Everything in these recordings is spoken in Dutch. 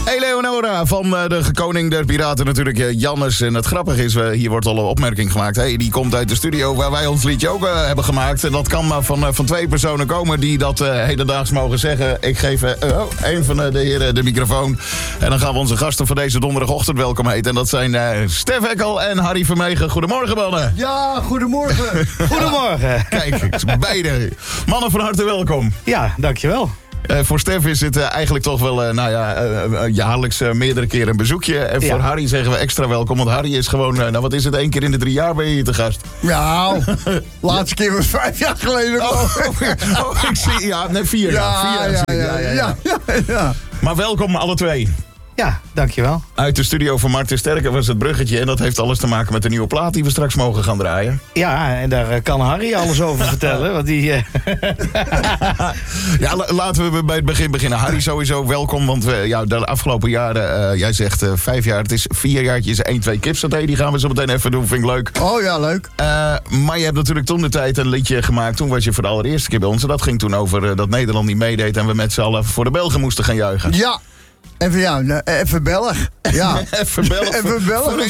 Hey Leonora van de koning der piraten natuurlijk, Jannes. En het grappige is, hier wordt al een opmerking gemaakt. Hey, die komt uit de studio waar wij ons liedje ook hebben gemaakt. En dat kan maar van 2 personen komen die dat hedendaags mogen zeggen. Ik geef een van de heren de microfoon. En dan gaan we onze gasten voor deze donderdagochtend welkom heten. En dat zijn Stef Eckel en Harry Vermegen. Goedemorgen, mannen. Ja, goedemorgen. Goedemorgen. Kijk, beide. Mannen, van harte welkom. Ja, dankjewel. Voor Stef is het eigenlijk toch wel jaarlijks meerdere keren een bezoekje. En voor Harry zeggen we extra welkom. Want Harry is gewoon, wat is het, 1 keer in de 3 jaar ben je hier te gast. Ja, laatste keer was 5 jaar geleden. Ik zie, 4 jaar. Ja. Maar welkom alle 2. Ja, dankjewel. Uit de studio van Martin Sterker was het bruggetje. En dat heeft alles te maken met de nieuwe plaat die we straks mogen gaan draaien. Ja, en daar kan Harry alles over vertellen. Want die... Ja, laten we bij het begin beginnen. Harry, sowieso welkom. Want de afgelopen jaren, jij zegt 5 jaar. Het is 4 jaartjes 1-2 kipsaté. Die gaan we zo meteen even doen. Vind ik leuk. Oh ja, leuk. Maar je hebt natuurlijk toen de tijd een liedje gemaakt. Toen was je voor de allereerste keer bij ons. En dat ging toen over dat Nederland niet meedeed. En we met z'n allen voor de Belgen moesten gaan juichen. Ja. Even Belg. Ja. Even Belg.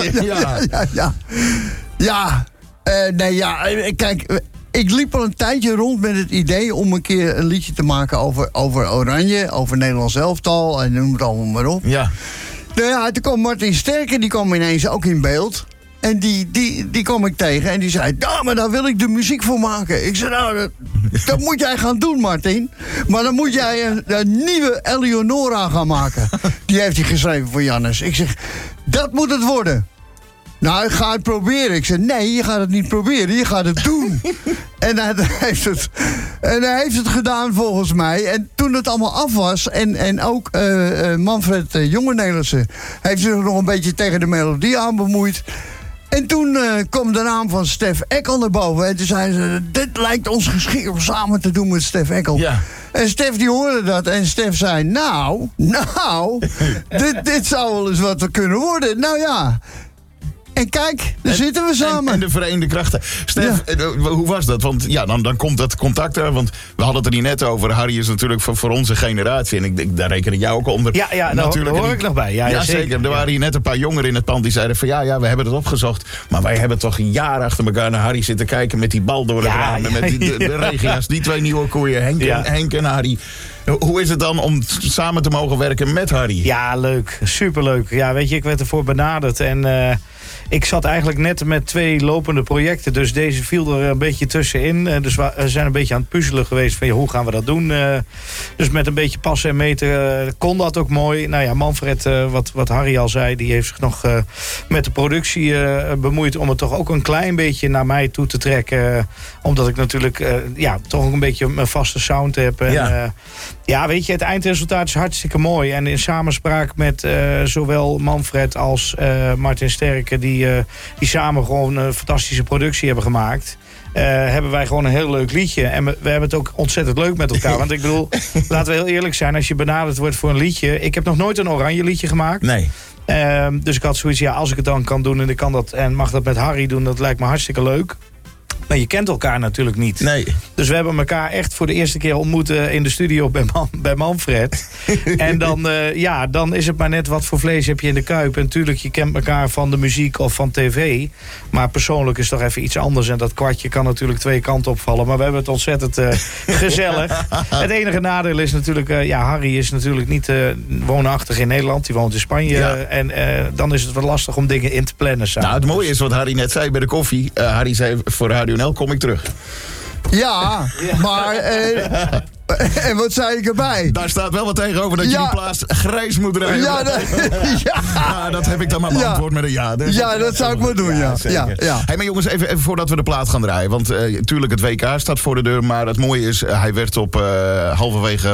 Kijk, ik liep al een tijdje rond met het idee om een keer een liedje te maken over Oranje, over Nederlands elftal en noem het allemaal maar op. Ja. Nou ja, toen kwam Martin Sterker, die kwam ineens ook in beeld. En die kwam ik tegen en die zei, maar daar wil ik de muziek voor maken. Ik zei, dat moet jij gaan doen, Martin. Maar dan moet jij een nieuwe Eleonora gaan maken. Die heeft hij geschreven voor Jannes. Ik zeg, dat moet het worden. Nou, ik ga het proberen. Ik zeg, nee, je gaat het niet proberen, je gaat het doen. En hij heeft het gedaan volgens mij. En toen het allemaal af was, en ook Manfred Jonge-Nelissen heeft zich nog een beetje tegen de melodie aan bemoeid. En toen kwam de naam van Stef Eckel naar boven. En toen zeiden ze, dit lijkt ons geschikt om samen te doen met Stef Eckel. Ja. En Stef die hoorde dat. En Stef zei, nou, dit zou wel eens wat kunnen worden. Nou ja. En kijk, daar zitten we samen. En de verenigde krachten. Stef, hoe was dat? Want dan komt dat contact er. Want we hadden het er niet net over. Harry is natuurlijk voor onze generatie. En daar reken ik jou ook onder. Ja, natuurlijk. Daar hoor ik nog bij. Ja, zeker. Er waren hier net een paar jongeren in het pand die zeiden van we hebben het opgezocht. Maar wij hebben toch een jaar achter elkaar naar Harry zitten kijken met die bal door het raam. En met de regia's. Die 2 nieuwe koeien. Henk en Harry. Hoe is het dan om samen te mogen werken met Harry? Ja, leuk. Superleuk. Ja, weet je, ik werd ervoor benaderd. En ik zat eigenlijk net met 2 lopende projecten. Dus deze viel er een beetje tussenin. Dus we zijn een beetje aan het puzzelen geweest van hoe gaan we dat doen. Dus met een beetje passen en meten kon dat ook mooi. Nou ja, Manfred, wat Harry al zei, die heeft zich nog met de productie bemoeid om het toch ook een klein beetje naar mij toe te trekken. Omdat ik natuurlijk toch ook een beetje mijn vaste sound heb. En, weet je, het eindresultaat is hartstikke mooi. En in samenspraak met zowel Manfred als Martin Sterker, die samen gewoon een fantastische productie hebben gemaakt, hebben wij gewoon een heel leuk liedje. En we hebben het ook ontzettend leuk met elkaar. Want ik bedoel, laten we heel eerlijk zijn, als je benaderd wordt voor een liedje. Ik heb nog nooit een oranje liedje gemaakt. Nee. Dus ik had zoiets, als ik het dan kan doen en ik kan dat en mag dat met Harry doen, dat lijkt me hartstikke leuk. Maar je kent elkaar natuurlijk niet. Nee. Dus we hebben elkaar echt voor de eerste keer ontmoet in de studio bij Manfred. En dan is het maar net wat voor vlees heb je in de kuip. En natuurlijk, je kent elkaar van de muziek of van tv. Maar persoonlijk is toch even iets anders. En dat kwartje kan natuurlijk 2 kanten opvallen. Maar we hebben het ontzettend gezellig. Het enige nadeel is natuurlijk, Harry is natuurlijk niet woonachtig in Nederland. Die woont in Spanje. Ja. En dan is het wat lastig om dingen in te plannen samen. Nou, het mooie is wat Harry net zei bij de koffie. Harry zei, voor Radio NL kom ik terug. Ja, maar... en wat zei ik erbij? Daar staat wel wat tegenover dat je die plaats grijs moet rijden. Dat heb ik dan maar beantwoord met een ja. Dus dat zou ik maar doen, ja. Hey, maar jongens, even voordat we de plaat gaan draaien. Want natuurlijk, het WK staat voor de deur. Maar het mooie is, hij werd op halverwege,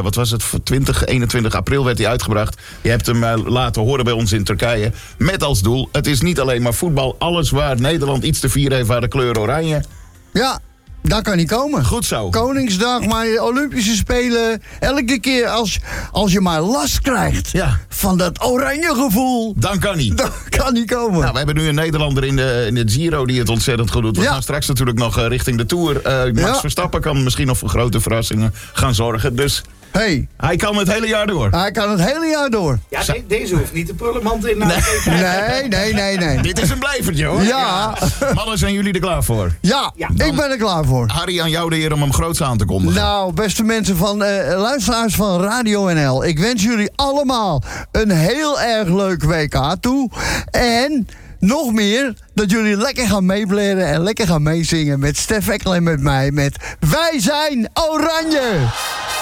21 april werd hij uitgebracht. Je hebt hem laten horen bij ons in Turkije. Met als doel, het is niet alleen maar voetbal. Alles waar Nederland iets te vieren heeft, waar de kleur oranje. Ja. Daar kan hij komen. Goed zo. Koningsdag, maar Olympische Spelen. Elke keer als je maar last krijgt van dat oranje gevoel. Dan kan hij. Dan kan hij komen. Nou, we hebben nu een Nederlander in de Giro die het ontzettend goed doet. We gaan straks natuurlijk nog richting de Tour. Max Verstappen kan misschien nog voor grote verrassingen gaan zorgen. Dus Hey, Hij kan het hele jaar door. hij kan het hele jaar door. Ja, deze hoeft niet de prullenmand in. Nee. Dit is een blijvertje, hoor. Ja. Mannen, zijn jullie er klaar voor? Ja, ik ben er klaar voor. Harry, aan jou de eer om hem groots aan te kondigen. Nou, beste mensen van luisteraars van Radio NL. Ik wens jullie allemaal een heel erg leuk WK toe. En nog meer, dat jullie lekker gaan meebleren en lekker gaan meezingen met Stef Ekkel en met mij. Met Wij zijn Oranje!